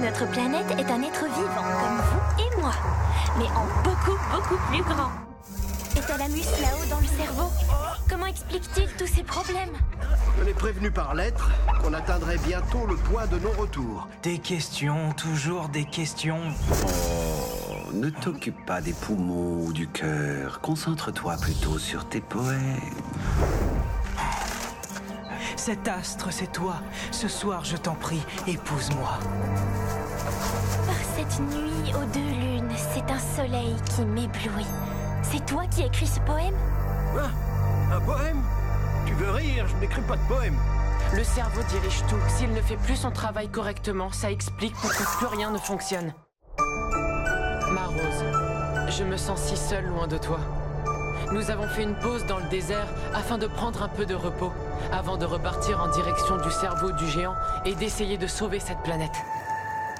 Notre planète est un être vivant, comme vous et moi, mais en beaucoup, beaucoup plus grand. Et Thalamus là-haut dans le cerveau, comment explique-t-il tous ces problèmes? Je l'ai prévenu par lettre qu'on atteindrait bientôt le point de non-retour. Des questions, toujours des questions. Oh, ne t'occupe pas des poumons ou du cœur. Concentre-toi plutôt sur tes poèmes. Cet astre, c'est toi. Ce soir, je t'en prie, épouse-moi. Par cette nuit aux 2 lunes, c'est un soleil qui m'éblouit. C'est toi qui écris ce poème? Ah, un poème? Tu veux rire? Je n'écris pas de poème. Le cerveau dirige tout. S'il ne fait plus son travail correctement, ça explique pourquoi plus rien ne fonctionne. Ma Rose, je me sens si seule loin de toi. Nous avons fait une pause dans le désert afin de prendre un peu de repos, avant de repartir en direction du cerveau du géant et d'essayer de sauver cette planète.